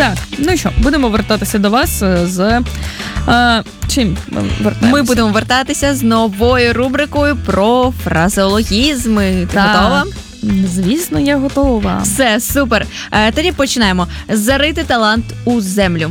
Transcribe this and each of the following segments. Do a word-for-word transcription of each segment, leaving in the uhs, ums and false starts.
Так, ну що, будемо вертатися до вас з... А, чим ми вертаємося? Ми будемо вертатися з новою рубрикою про фразеологізми. Ти Так. готова? Звісно, я готова. Все, супер. Е, тоді починаємо. Зарити талант у землю.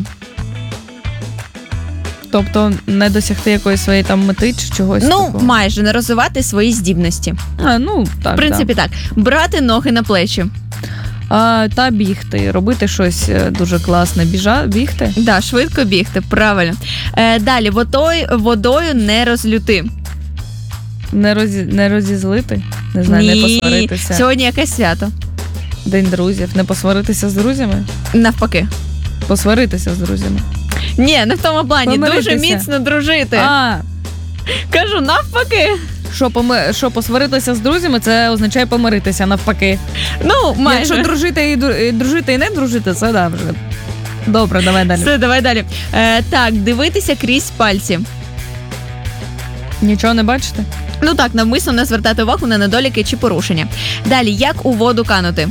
Тобто не досягти якоїсь своєї там мети чи чогось Ну, такого? майже не розвивати свої здібності. А, ну, так, В принципі, так. Брати ноги на плечі. А, та бігти, робити щось е, дуже класне. Біжа, бігти? Да, швидко бігти, правильно. Е, далі, водою, водою не розлюти. Не, розі... не розізлити? Не знаю, не посваритися. Сьогодні якесь свято. День друзів. Не посваритися з друзями? Навпаки. Посваритися з друзями. Ні, не в тому плані. Помиритися. Дуже міцно дружити. А, Кажу, навпаки. що, поми... що посваритися з друзями, це означає помиритися навпаки. Ну, майже. Якщо дружити і, дру- і дружити і не дружити, це да, вже. Добре, давай далі. Все, давай далі. Е, так, дивитися крізь пальці. Нічого не бачите? Ну так, навмисно не звертати увагу на недоліки чи порушення. Далі, як у воду канути?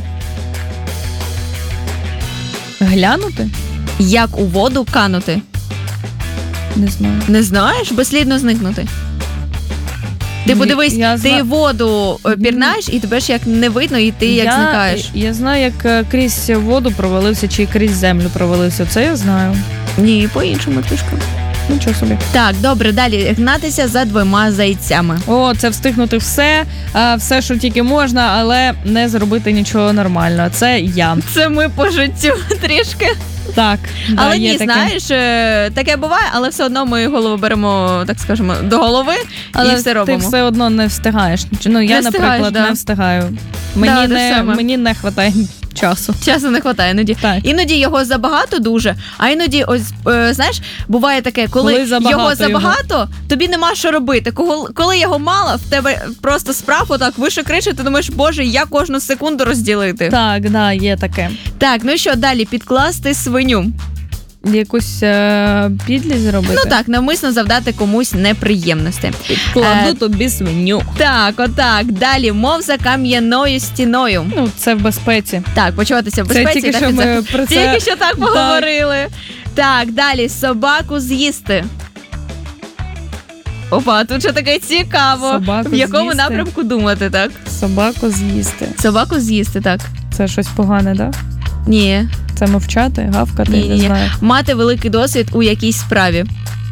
Глянути? Як у воду канути? Не знаю. Не знаєш? Безслідно зникнути. Ти Ні, подивись, я ти зна- воду е, пірнаєш, і тебе ж як не видно, і ти як я, зникаєш. Я знаю, як е, крізь воду провалився, чи крізь землю провалився. Це я знаю. Ні, по-іншому трішки. Нічого собі. Так, добре, далі. Гнатися за двома зайцями. О, це встигнути все, а, все, що тільки можна, але не зробити нічого нормального. Це я. Це ми по життю трішки. Так. Да, Але є ні, таке. знаєш, е, таке буває, але все одно ми голову беремо, так скажемо, до голови Але і все робимо. ти все одно не встигаєш. Ну, я, Не наприклад, встигаєш, да. не встигаю. Мені, Да, те не, саме. мені не вистачає часу. Часу не вистачає іноді. Так. Іноді його забагато дуже, а іноді, ось е, знаєш, буває таке, коли, Коли забагато його забагато, тобі нема що робити. Коли, коли його мало, в тебе просто справ отак вище кричить, ти думаєш, боже, я кожну секунду розділити. Так, да, є таке. Так, ну що, далі, підкласти свиню. Якусь е, підлість зробити? Ну так, навмисно завдати комусь неприємності. Кладу Е, тобі свиню. Так, отак. Далі, мов за кам'яною стіною. Ну, це в безпеці. Так, почуватися в Це безпеці. тільки так, що і ми це- про це- Тільки що так поговорили. Так, далі, собаку з'їсти. Опа, тут ще таке цікаво. Собаку в якому з'їсти? напрямку думати, так? Собаку з'їсти. Собаку з'їсти, так. Це щось погане, так? Да? Ні. Це мовчати, гавкати, Ні, не ні. знаю. Мати великий досвід у якійсь справі.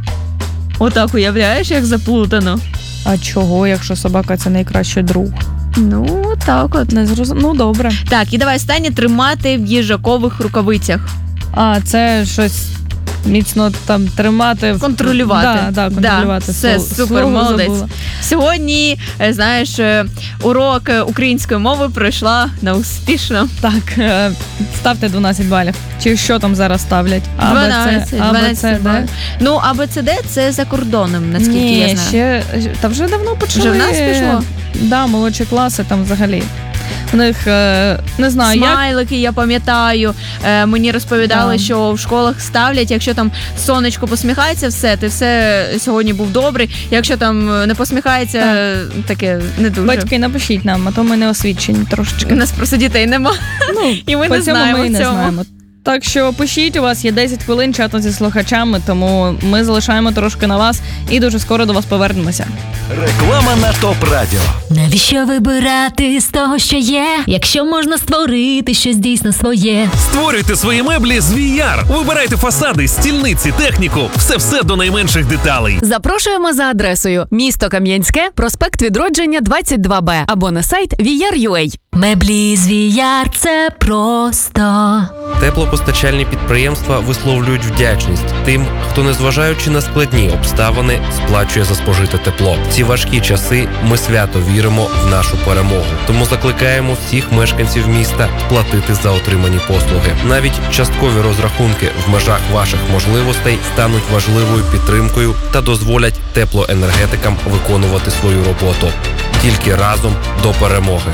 Отак, уявляєш, як заплутано. А чого, якщо собака це найкращий друг? Ну, так от. Не зрозум... Ну, добре. Так, і давай останнє тримати в їжакових рукавицях. А, це щось міцно там тримати. в- Контролювати. Да, да, контролювати. Да, все, Сло- супер, слово молодець. забула. Сьогодні, е, знаєш, е, урок е, української мови пройшла на успішно. Так, е, ставте дванадцять балів. Чи що там зараз ставлять? дванадцять, А, Б, С, дванадцять Д? балів. Ну, А Б С Д це за кордоном, наскільки Ні, я знаю. ще, та вже давно почали. Вже в нас пішло? Да, молодші класи там взагалі. У них, е, не знаю, як... Смайлики, я пам'ятаю. Е, мені розповідали, Да. що в школах ставлять, якщо там сонечко посміхається, все, ти все сьогодні був добрий. Якщо там не посміхається, таке не дуже. Батьки, напишіть нам, а то ми не освічені трошечки. У нас просто дітей нема. Ну, І ми по не цьому знаємо ми і не цьому. знаємо. Так що пишіть, у вас є десять хвилин чату зі слухачами, тому ми залишаємо трошки на вас і дуже скоро до вас повернемося. Реклама на ТОП Радіо. Навіщо вибирати з того, що є, якщо можна створити щось дійсно своє? Створюйте свої меблі з ві ар. Вибирайте фасади, стільниці, техніку. Все-все до найменших деталей. Запрошуємо за адресою місто Кам'янське, проспект Відродження, двадцять два Б або на сайт ві ар крапка ю а. Меблі з ві ар – це просто. Теплопостачальні підприємства висловлюють вдячність тим, хто, незважаючи на складні обставини, сплачує за спожите тепло. В ці важкі часи ми свято віримо в нашу перемогу. Тому закликаємо всіх мешканців міста сплатити за отримані послуги. Навіть часткові розрахунки в межах ваших можливостей стануть важливою підтримкою та дозволять теплоенергетикам виконувати свою роботу. Тільки разом до перемоги.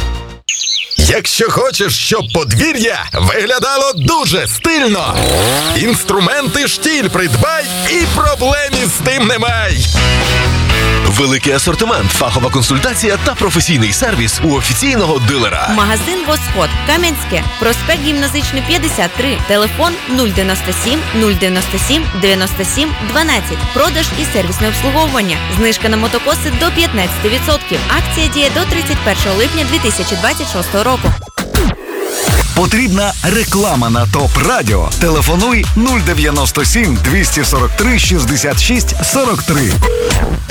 Якщо хочеш, щоб подвір'я виглядало дуже стильно, інструменти «Штіль» придбай і проблем із тим немає. Великий асортимент, фахова консультація та професійний сервіс у офіційного дилера. Магазин «Восход», Кам'янське, проспект Гімназичний, п'ятдесят три, телефон нуль дев'яносто сім нуль дев'яносто сім дев'яносто сім дванадцять, продаж і сервісне обслуговування, знижка на мотокоси до п'ятнадцять відсотків. Акція діє до тридцять першого липня дві тисячі двадцять шостого року. Потрібна реклама на ТОП Радіо. Телефонуй нуль дев'яносто сім двісті сорок три шістдесят шість сорок три.